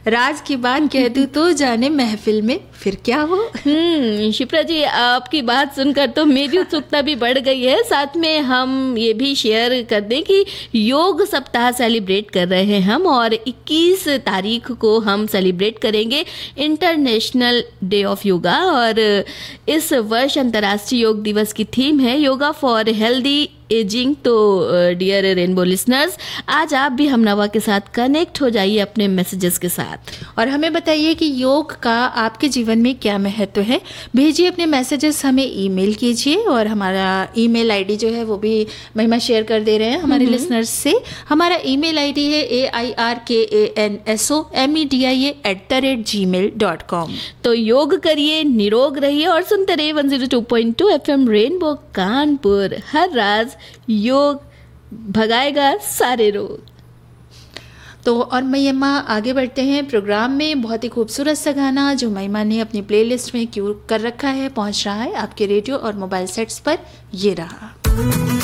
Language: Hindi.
राज की बात कह दूं तो जाने महफिल में फिर क्या हो। शिप्रा जी, आपकी बात सुनकर तो मेरी उत्सुकता भी बढ़ गई है। साथ में हम ये भी शेयर कर दें कि योग सप्ताह सेलिब्रेट कर रहे हैं हम, और 21 तारीख को हम सेलिब्रेट करेंगे इंटरनेशनल डे ऑफ योगा। और इस वर्ष अंतर्राष्ट्रीय योग दिवस की थीम है योगा फॉर हेल्दी एजिंग। तो डियर रेनबो लिसनर्स, आज आप भी हमनवा के साथ कनेक्ट हो जाइए अपने मैसेजेस के साथ, और हमें बताइए कि योग का आपके जीवन में क्या महत्व है। भेजिए अपने मैसेजेस, हमें ईमेल कीजिए, और हमारा ईमेल आईडी जो है वो भी महिमा शेयर कर दे रहे हैं हमारे लिसनर्स से। हमारा ईमेल आईडी है AIRKANSOMEDIA@gmail.com। तो योग करिए, निरोग रहिए और सुनते रहिए 102.2 FM रेनबो कानपुर। हर राज योग भगाएगा सारे रोग। तो और महिमा आगे बढ़ते हैं प्रोग्राम में। बहुत ही खूबसूरत सा गाना जो महिमा ने अपनी प्लेलिस्ट में क्यों कर रखा है, पहुंच रहा है आपके रेडियो और मोबाइल सेट्स पर। ये रहा।